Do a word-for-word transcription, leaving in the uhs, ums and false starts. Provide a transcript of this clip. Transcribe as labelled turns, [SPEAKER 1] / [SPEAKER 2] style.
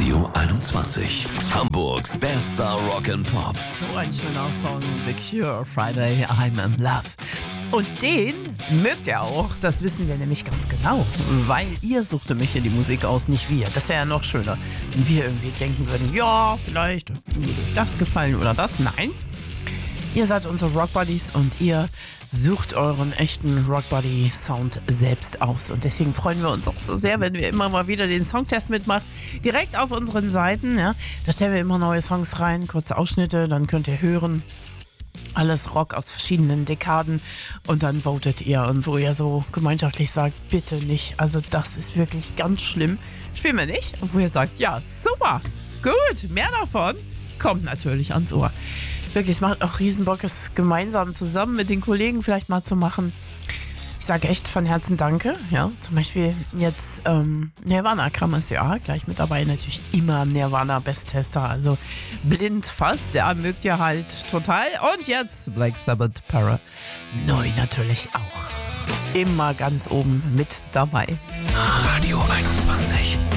[SPEAKER 1] Radio einundzwanzig. Hamburgs bester Rock and Pop.
[SPEAKER 2] So ein schöner Song, The Cure, Friday, I'm in Love. Und den mögt ihr auch, das wissen wir nämlich ganz genau, weil ihr sucht nämlich hier die Musik aus, nicht wir. Das wäre ja noch schöner, wenn wir irgendwie denken würden, ja, vielleicht mir durch das gefallen oder das. Nein, ihr seid unsere Rockbuddies und ihr sucht euren echten Rockbuddy-Sound selbst aus. Und deswegen freuen wir uns auch so sehr, wenn wir immer mal wieder den Songtest mitmacht. Direkt auf unseren Seiten, ja. Da stellen wir immer neue Songs rein, kurze Ausschnitte, dann könnt ihr hören. Alles Rock aus verschiedenen Dekaden und dann votet ihr. Und wo ihr so gemeinschaftlich sagt, bitte nicht, also das ist wirklich ganz schlimm, spielen wir nicht. Und wo ihr sagt, ja, super, gut, mehr davon, kommt natürlich ans Ohr. Wirklich, es macht auch riesen Bock, es gemeinsam zusammen mit den Kollegen vielleicht mal zu machen. Ich sage echt von Herzen Danke. Ja, zum Beispiel jetzt ähm, Nirvana kam es ja gleich mit dabei. Natürlich immer Nirvana Besttester, also blind fast. Ja, mögt ihr halt total. Und jetzt Black Sabbath Para. Neu natürlich auch. Immer ganz oben mit dabei.
[SPEAKER 1] Radio einundzwanzig.